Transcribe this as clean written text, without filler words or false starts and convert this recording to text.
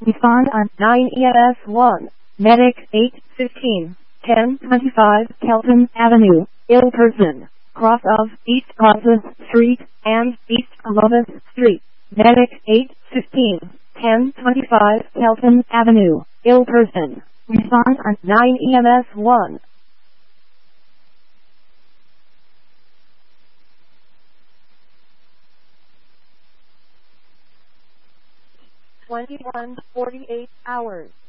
Respond on 9 EMS 1. Medic 815, 1025 Kelton Avenue, ill person, cross of East Clovis Street and East Clovis Street. Medic 815, 1025 Kelton Avenue, ill person. Respond on 9 EMS 1. 21:48 hours.